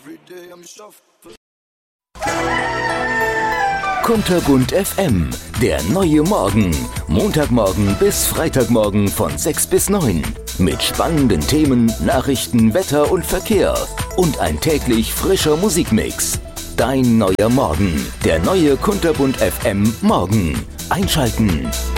Kunterbunt FM, der neue Morgen. Montagmorgen bis Freitagmorgen von 6 bis 9. Mit spannenden Themen, Nachrichten, Wetter und Verkehr. Und ein täglich frischer Musikmix. Dein neuer Morgen. Der neue Kunterbunt FM Morgen. Einschalten.